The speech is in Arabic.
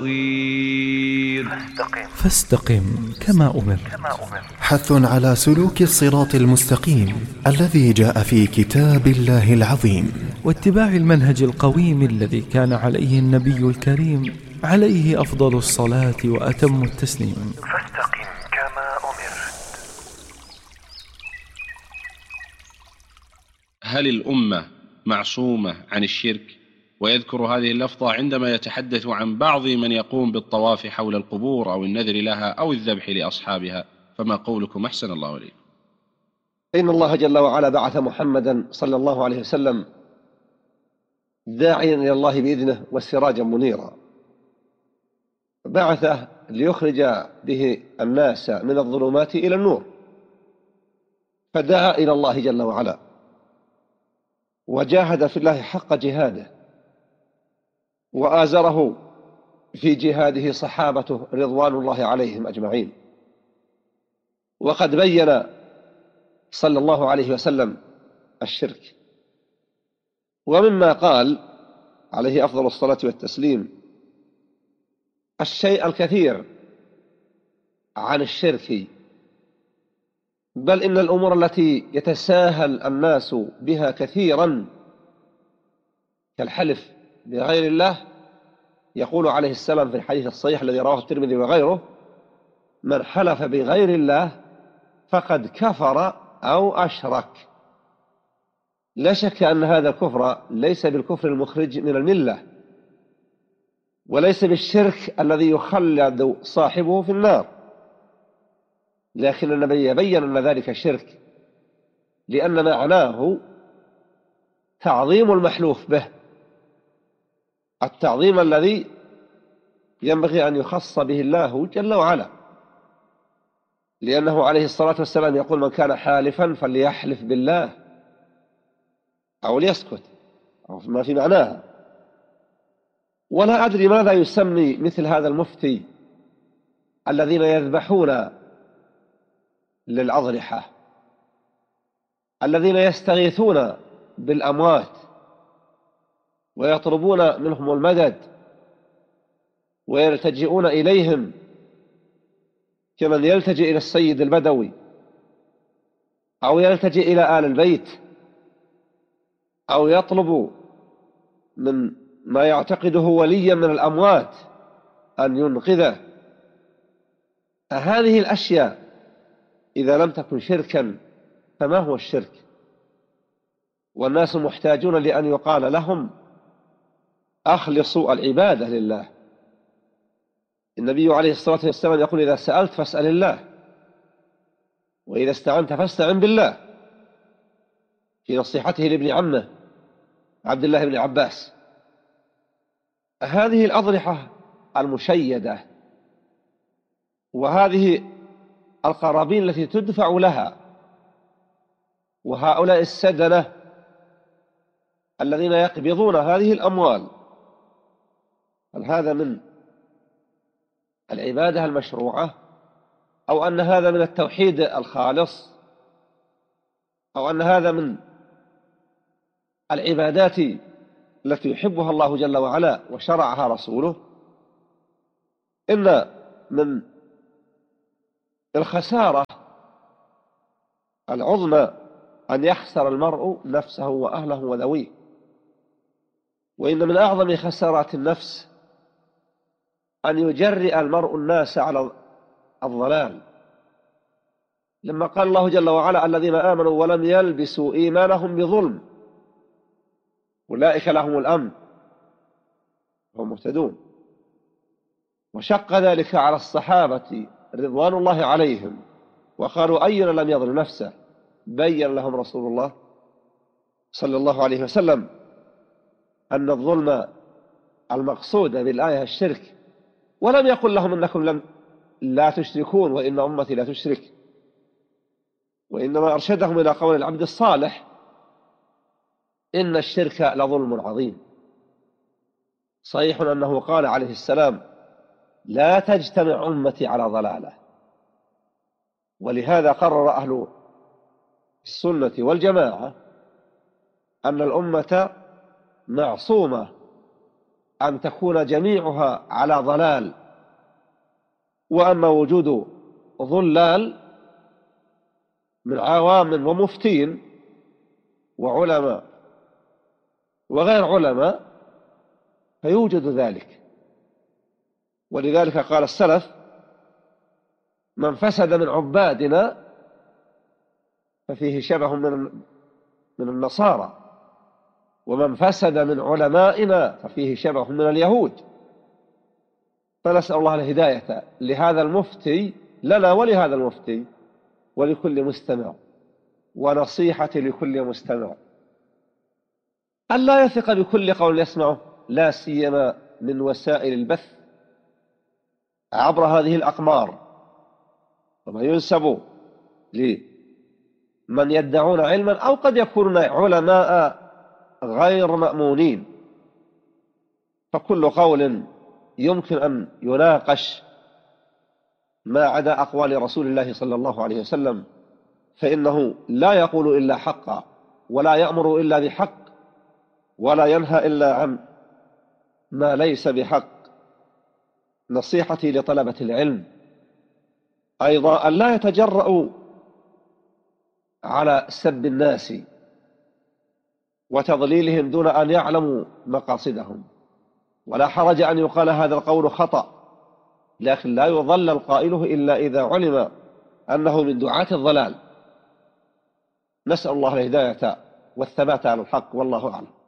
فاستقم كما أمر. حث على سلوك الصراط المستقيم الذي جاء في كتاب الله العظيم، واتباع المنهج القويم الذي كان عليه النبي الكريم عليه أفضل الصلاة وأتم التسليم. فاستقم كما أمرت. هل الأمة معصومة عن الشرك؟ ويذكر هذه اللفظة عندما يتحدث عن بعض من يقوم بالطواف حول القبور أو النذر لها أو الذبح لأصحابها، فما قولكم أحسن الله عليكم؟ إن الله جل وعلا بعث محمدا صلى الله عليه وسلم داعيا إلى الله بإذنه وسراجا منيرا، بعثه ليخرج به الناس من الظلمات إلى النور، فدعا إلى الله جل وعلا وجاهد في الله حق جهاده، وآزره في جهاده صحابته رضوان الله عليهم أجمعين. وقد بين صلى الله عليه وسلم الشرك، ومما قال عليه أفضل الصلاة والتسليم الشيء الكثير عن الشرك، بل إن الأمور التي يتساهل الناس بها كثيرا كالحلف بغير الله، يقول عليه السلام في الحديث الصحيح الذي رواه الترمذي وغيره: من حلف بغير الله فقد كفر أو أشرك. لا شك أن هذا الكفر ليس بالكفر المخرج من الملة، وليس بالشرك الذي يخلد صاحبه في النار، لكن النبي يبين أن ذلك شرك، لأن معناه تعظيم المحلوف به، التعظيم الذي ينبغي أن يخص به الله جل وعلا، لأنه عليه الصلاة والسلام يقول: من كان حالفا فليحلف بالله أو ليسكت، أو ما في معناها. ولا أدري ماذا يسمي مثل هذا المفتي الذين يذبحون للأضرحة، الذين يستغيثون بالأموات ويطلبون منهم المدد ويلتجئون إليهم كمن يلتجئ إلى السيد البدوي، أو يلتجئ إلى آل البيت، أو يطلب من ما يعتقده وليا من الأموات أن ينقذه. هذه الأشياء إذا لم تكن شركا فما هو الشرك؟ والناس محتاجون لأن يقال لهم: أخلصوا العبادة لله. النبي عليه الصلاة والسلام يقول: إذا سألت فاسأل الله، وإذا استعنت فاستعن بالله، في نصيحته لابن عمه عبد الله بن عباس. هذه الأضرحة المشيدة وهذه القرابين التي تدفع لها وهؤلاء السدنة الذين يقبضون هذه الأموال، هل هذا من العبادة المشروعة، أو أن هذا من التوحيد الخالص، أو أن هذا من العبادات التي يحبها الله جل وعلا وشرعها رسوله؟ إن من الخسارة العظمى أن يخسر المرء نفسه وأهله وذويه، وإن من أعظم خسارات النفس أن يجرئ المرء الناس على الضلال، لما قال الله جل وعلا: الذين آمنوا ولم يلبسوا إيمانهم بظلم أولئك لهم الأمن وهم مهتدون. وشق ذلك على الصحابة رضوان الله عليهم، وقالوا: أينا لم يظلم نفسه؟ بين لهم رسول الله صلى الله عليه وسلم أن الظلم المقصود بالآية الشرك، ولم يقل لهم إنكم لا تشركون وإن أمتي لا تشرك، وإنما أرشدهم إلى قول العبد الصالح: إن الشرك لظلم عظيم. صحيح أنه قال عليه السلام: لا تجتمع أمتي على ضلالة. ولهذا قرر أهل السنة والجماعة أن الأمة معصومة أن تكون جميعها على ضلال، وأما وجود ضلال من عوام ومفتين وعلماء وغير علماء فيوجد ذلك. ولذلك قال السلف: من فسد من عبادنا ففيه شبه من النصارى، ومن فسد من علمائنا ففيه شبه من اليهود. فنسأل الله الهداية لهذا المفتي، لنا ولهذا المفتي ولكل مستمع، ونصيحتي لكل مستمع ألا يثق بكل قول يسمعه، لا سيما من وسائل البث عبر هذه الأقمار، وما ينسب لمن يدعون علما أو قد يكونون علماء غير مأمونين. فكل قول يمكن أن يناقش ما عدا أقوال رسول الله صلى الله عليه وسلم، فإنه لا يقول إلا حقا، ولا يأمر إلا بحق، ولا ينهى إلا عن ما ليس بحق. نصيحتي لطلبة العلم أيضا أن لا يتجرؤوا على سب الناس وتضليلهم دون أن يعلموا مقاصدهم. ولا حرج أن يقال هذا القول خطأ، لكن لا يضلل قائله إلا إذا علم أنه من دعاة الضلال. نسأل الله الهداية والثبات على الحق، والله أعلم.